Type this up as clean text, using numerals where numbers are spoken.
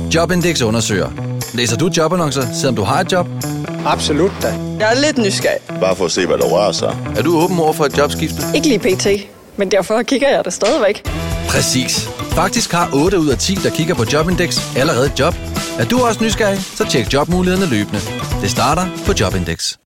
Jobindex undersøger. Læser du jobannoncer, selvom du har et job? Absolut da. Jeg er lidt nysgerrig. Bare for at se, hvad der rører sig. Er du åben over for et jobskifte? Ikke lige pt, men derfor kigger jeg det stadigvæk. Præcis. Faktisk har 8 ud af 10, der kigger på Jobindex, allerede et job. Er du også nysgerrig, så tjek jobmulighederne løbende. Det starter på Jobindex.